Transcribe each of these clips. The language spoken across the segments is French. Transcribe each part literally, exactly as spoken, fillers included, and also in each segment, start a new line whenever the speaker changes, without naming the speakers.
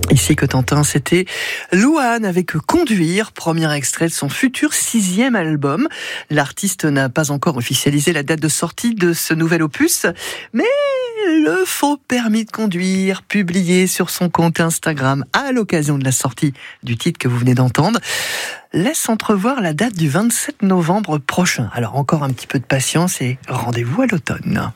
Ici Cotentin, c'était Louane avec Conduire, premier extrait de son futur sixième album. L'artiste n'a pas encore officialisé la date de sortie de ce nouvel opus, mais le faux permis de conduire, publié sur son compte Instagram à l'occasion de la sortie du titre que vous venez d'entendre, laisse entrevoir la date du vingt-sept novembre prochain. Alors encore un petit peu de patience et rendez-vous à l'automne.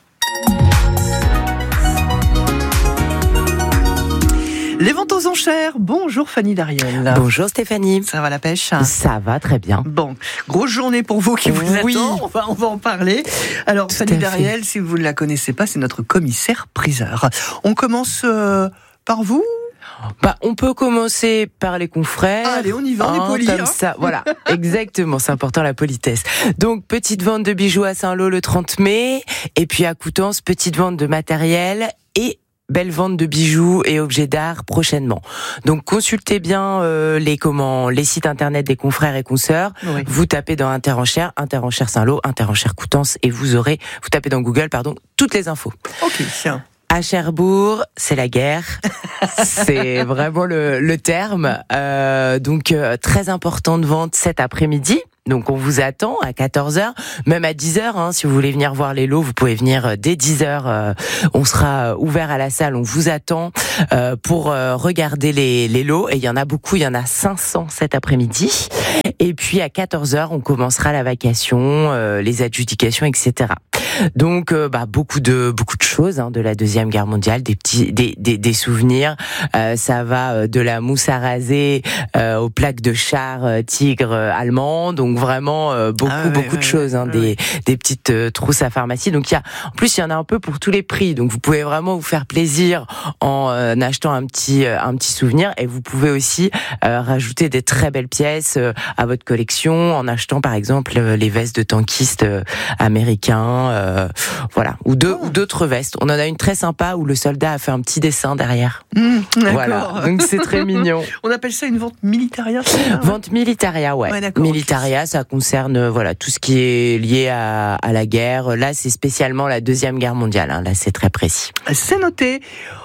Les ventes aux enchères. Bonjour Fanny Dariel.
Bonjour Stéphanie.
Ça va la pêche?
Ça va très bien.
Bon, grosse journée pour vous qui vous
oui.
attend. On va, on va en parler. Alors
Tout
Fanny Dariel, si vous ne la connaissez pas, c'est notre commissaire priseur. On commence euh, par vous.
Bah, on peut commencer par les confrères.
Allez, on y va, on
hein,
est poli.
Comme
hein.
ça, voilà, exactement, c'est important la politesse. Donc, petite vente de bijoux à Saint-Lô le trente mai, et puis à Coutances, petite vente de matériel et belle vente de bijoux et objets d'art prochainement. Donc consultez bien euh, les comment les sites internet des confrères et consoeurs. Oui. Vous tapez dans Interenchères, Interenchères Saint-Lô, Interenchères Coutances et vous aurez, vous tapez dans Google, pardon, toutes les infos.
Ok.
À Cherbourg, c'est la guerre. C'est vraiment le, le terme. Euh, donc euh, très importante vente cet après-midi. Donc on vous attend à quatorze heures, même à dix heures, hein, si vous voulez venir voir les lots, vous pouvez venir dès dix heures, euh, on sera ouvert à la salle, on vous attend euh, pour euh, regarder les, les lots, et il y en a beaucoup, il y en a cinq cents cet après-midi, et puis à quatorze heures, on commencera la vacation, euh, les adjudications, et cetera. Donc euh, bah, beaucoup de beaucoup de choses hein, de la Deuxième Guerre mondiale, des petits des des, des souvenirs, euh, ça va de la mousse à raser euh, aux plaques de chars euh, tigres euh, allemands, donc vraiment euh, beaucoup ah ouais, beaucoup ouais, de choses, hein, ouais, des ouais. des petites euh, trousses à pharmacie. Donc il y a en plus il y en a un peu pour tous les prix. Donc vous pouvez vraiment vous faire plaisir en euh, achetant un petit euh, un petit souvenir, et vous pouvez aussi euh, rajouter des très belles pièces euh, à votre collection en achetant par exemple euh, les vestes de tankistes euh, américains, euh, voilà, ou deux oh. ou d'autres vestes. On en a une très sympa où le soldat a fait un petit dessin derrière.
Mmh,
voilà, donc c'est très mignon.
On appelle ça une vente militaria. Ça,
vente militaria, ouais. ouais militaria. Ça concerne voilà tout ce qui est lié à, à la guerre. Là, c'est spécialement la Deuxième Guerre mondiale. Hein. Là, c'est très précis.
C'est noté.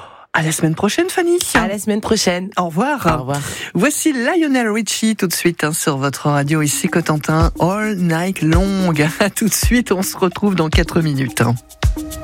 À la semaine prochaine, Fanny.
À la semaine prochaine.
Au revoir.
Au revoir.
Voici Lionel Richie tout de suite hein, sur votre radio ici Cotentin. All Night Long. Tout de suite, on se retrouve dans quatre minutes. Hein.